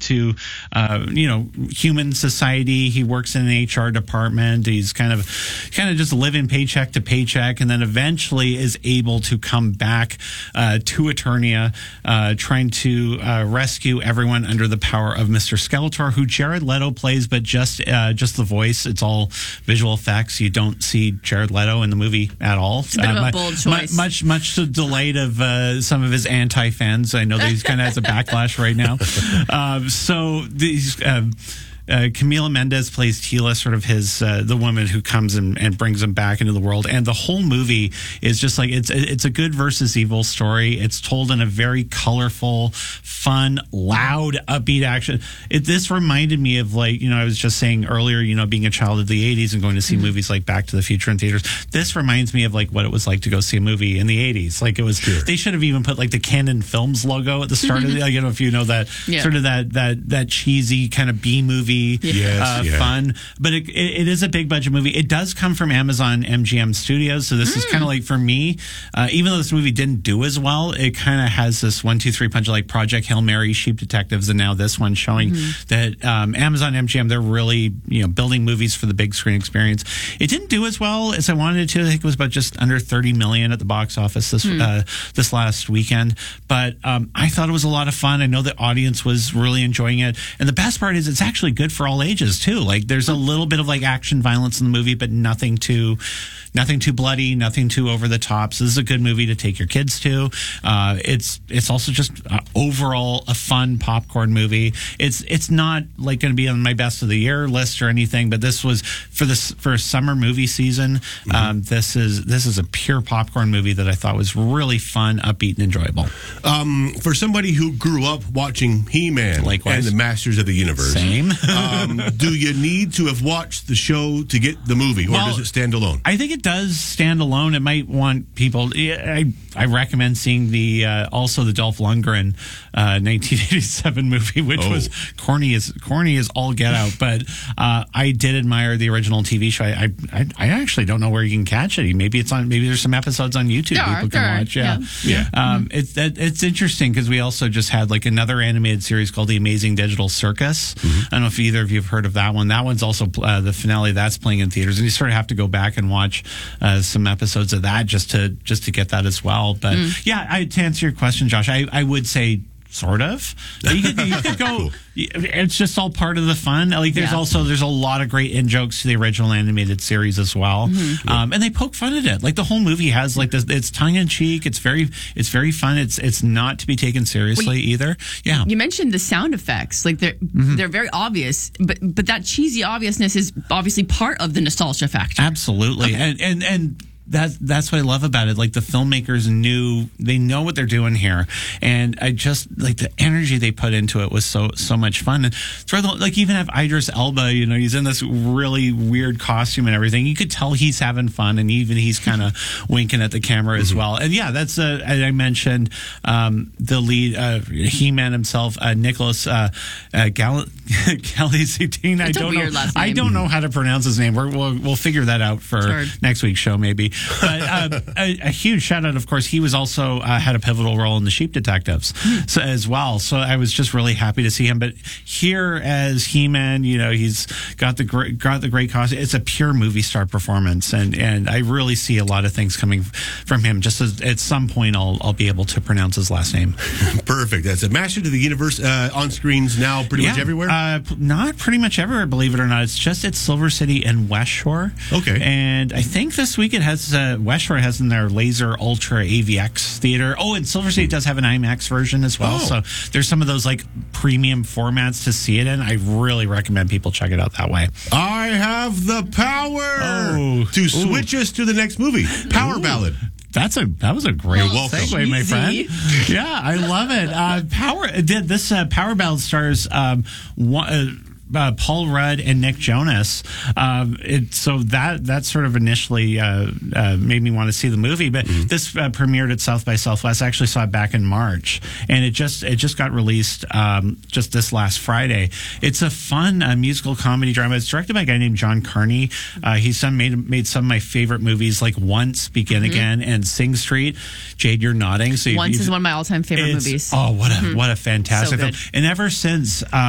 into, human society. He works in an HR department. He's kind of just living paycheck to paycheck, and then eventually is able to come back to Eternia, trying to rescue everyone under the power of Mr. Skeletor, who Jared Leto plays, but just the voice. It's all visual effects. You don't see Jared Leto in the movie at all. It's a bit of a bold choice. Much to the delight of some of his anti-fans. I know that he's kind of has a backlash right now. So these. Camila Mendes plays Tila, sort of the woman who comes and brings him back into the world. And the whole movie is just like, it's a good versus evil story. It's told in a very colorful, fun, loud, upbeat action. This reminded me of, like, I was just saying earlier, being a child of the 80s and going to see movies like Back to the Future in theaters. This reminds me of like what it was like to go see a movie in the 80s. Like, it was, they should have even put like the Canon Films logo at the start of it. If you know that, sort of that cheesy kind of B movie. Fun, but it is a big budget movie. It does come from Amazon MGM Studios, so this is kind of like, for me, even though this movie didn't do as well, it kind of has this 1-2-3 punch, like Project Hail Mary, Sheep Detectives, and now this one showing that Amazon MGM, they're really building movies for the big screen experience. It didn't do as well as I wanted it to. I think it was about just under 30 million at the box office this last weekend, but I thought it was a lot of fun. I know the audience was really enjoying it, and the best part is it's actually good for all ages too. Like, there's a little bit of like action violence in the movie, but nothing too bloody, nothing too over the top. So this is a good movie to take your kids to. It's also just overall a fun popcorn movie. It's not like going to be on my best of the year list or anything, but this was for a summer movie season. This is a pure popcorn movie that I thought was really fun, upbeat, and enjoyable. For somebody who grew up watching He-Man and the Masters of the Universe, same. Do you need to have watched the show to get the movie, or does it stand alone? I think it does stand alone. It might want people. I recommend seeing the Dolph Lundgren 1987 movie, which was corny as all get out. But I did admire the original TV show. I actually don't know where you can catch it. Maybe there's some episodes on YouTube people can watch. It's interesting because we also just had like another animated series called The Amazing Digital Circus. I don't know if either of you have heard of that one. That one's also the finale that's playing in theaters, and you sort of have to go back and watch some episodes of that just to get that as well. But to answer your question, Josh, I would say sort of. You could go. Cool. It's just all part of the fun. Like, there's a lot of great in jokes to the original animated series as well, and they poke fun at it. Like, the whole movie has like this. It's tongue in cheek. It's very fun. It's not to be taken seriously either. Yeah. You mentioned the sound effects. Like, they're very obvious, but that cheesy obviousnness is obviously part of the nostalgia factor. Absolutely, and that's what I love about it. Like, the filmmakers they know what they're doing here, and I just like the energy they put into it was so much fun. And even have Idris Elba, he's in this really weird costume and everything. You could tell he's having fun, and even he's kind of winking at the camera as well. And that's I mentioned the lead He-Man himself, Nicholas Galiziatine. I don't know how to pronounce his name. We'll figure that out for next week's show, maybe. But a huge shout out, of course. He was also had a pivotal role in the Sheep Detectives as well. So I was just really happy to see him. But here as He-Man, he's got the great costume. It's a pure movie star performance, and I really see a lot of things coming from him. Just at some point, I'll be able to pronounce his last name. Perfect. That's a Master of the Universe on screens now, pretty much everywhere. Not pretty much everywhere, believe it or not. It's just at Silver City and West Shore. Okay. And I think this week it has. West Shore has in their Laser Ultra AVX theater. Oh, and Silver City does have an IMAX version as well. So there's some of those like premium formats to see it in. I really recommend people check it out that way. I have the power to switch us to the next movie. Power Ballad. That was a great segue, my friend. Yeah, I love it. Power Ballad stars Paul Rudd and Nick Jonas. So that sort of initially made me want to see the movie. But this premiered at South by Southwest. I actually saw it back in March, and it just got released just this last Friday. It's a fun musical comedy drama. It's directed by a guy named John Carney. He's made some of my favorite movies, like Once, Begin Again, and Sing Street. Jade, you're nodding. So Once is one of my all-time favorite movies. Oh, what a fantastic film! And ever since.